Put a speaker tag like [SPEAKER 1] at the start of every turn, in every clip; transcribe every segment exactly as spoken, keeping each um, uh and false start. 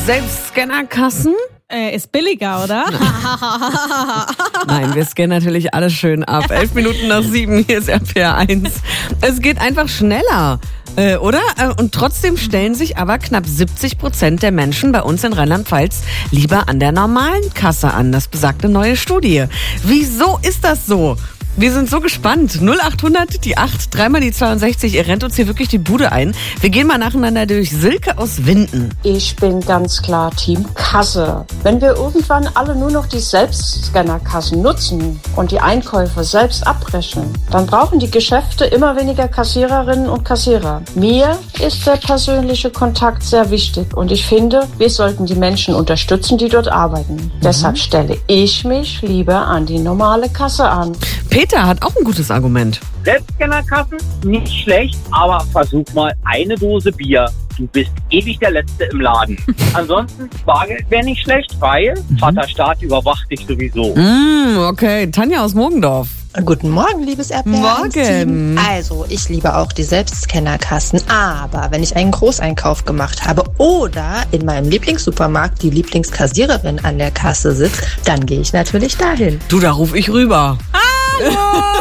[SPEAKER 1] Selbstscannerkassen?
[SPEAKER 2] Äh, ist billiger, oder?
[SPEAKER 1] Nein, wir scannen natürlich alles schön ab. Elf Minuten nach sieben, hier ist R P R eins. Es geht einfach schneller, äh, oder? Und trotzdem stellen sich aber knapp siebzig Prozent der Menschen bei uns in Rheinland-Pfalz lieber an der normalen Kasse an. Das besagt eine neue Studie. Wieso ist das so? Wir sind so gespannt. null achthundert, die acht, dreimal die zweiundsechzig. Ihr rennt uns hier wirklich die Bude ein. Wir gehen mal nacheinander durch. Silke aus Winden.
[SPEAKER 3] Ich bin ganz klar Team Kasse. Wenn wir irgendwann alle nur noch die Selbstscannerkassen nutzen und die Einkäufe selbst abrechnen, dann brauchen die Geschäfte immer weniger Kassiererinnen und Kassierer. Mir ist der persönliche Kontakt sehr wichtig und ich finde, wir sollten die Menschen unterstützen, die dort arbeiten. Mhm. Deshalb stelle ich mich lieber an die normale Kasse an.
[SPEAKER 1] Peter hat auch ein gutes Argument.
[SPEAKER 4] Selbstscannerkassen, nicht schlecht, aber versuch mal eine Dose Bier. Du bist ewig der Letzte im Laden. Ansonsten, Bargeld wäre nicht schlecht, weil mhm. Vater Staat überwacht dich sowieso.
[SPEAKER 1] Mm, okay, Tanja aus Mogendorf.
[SPEAKER 5] Guten Morgen, liebes R P R eins Team. Also, ich liebe auch die Selbstscannerkassen, aber wenn ich einen Großeinkauf gemacht habe oder in meinem Lieblingssupermarkt die Lieblingskassiererin an der Kasse sitzt, dann gehe ich natürlich dahin.
[SPEAKER 1] Du, da ruf ich rüber.
[SPEAKER 2] Hallo!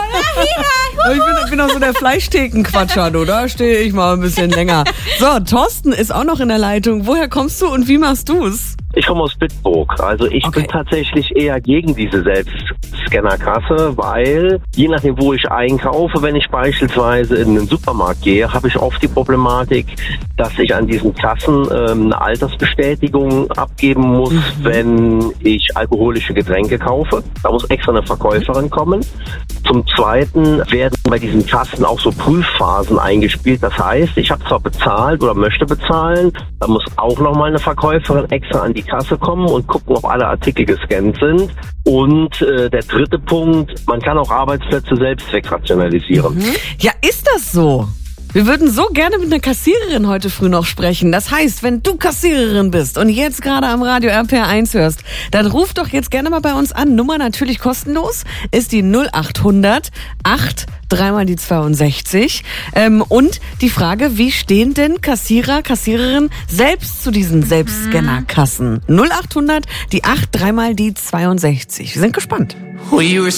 [SPEAKER 1] Ich bin, bin auch so der Fleischthekenquatscher, du. Da stehe ich mal ein bisschen länger. So, Thorsten ist auch noch in der Leitung. Woher kommst du und wie machst du's?
[SPEAKER 6] Ich komme aus Bitburg. Also ich
[SPEAKER 1] Okay.
[SPEAKER 6] bin tatsächlich eher gegen diese Selbstscannerkasse, weil je nachdem, wo ich einkaufe, wenn ich beispielsweise in den Supermarkt gehe, habe ich oft die Problematik, dass ich an diesen Kassen ähm, eine Altersbestätigung abgeben muss, mhm. wenn ich alkoholische Getränke kaufe. Da muss extra eine Verkäuferin kommen. Zum Zweiten werden bei diesen Kassen auch so Prüfphasen eingespielt. Das heißt, ich habe zwar bezahlt oder möchte bezahlen, da muss auch nochmal eine Verkäuferin extra an die Kasse kommen und gucken, ob alle Artikel gescannt sind. Und äh, der dritte Punkt, man kann auch Arbeitsplätze selbst wegrationalisieren.
[SPEAKER 1] Mhm. Ja, ist das so? Wir würden so gerne mit einer Kassiererin heute früh noch sprechen. Das heißt, wenn du Kassiererin bist und jetzt gerade am Radio R P R eins hörst, dann ruf doch jetzt gerne mal bei uns an. Nummer natürlich kostenlos, ist die null achthundert, acht, dreimal die zweiundsechzig. Ähm, und die Frage, wie stehen denn Kassierer, Kassiererinnen selbst zu diesen Selbstscannerkassen? null achthundert, die acht, dreimal die zweiundsechzig. Wir sind gespannt.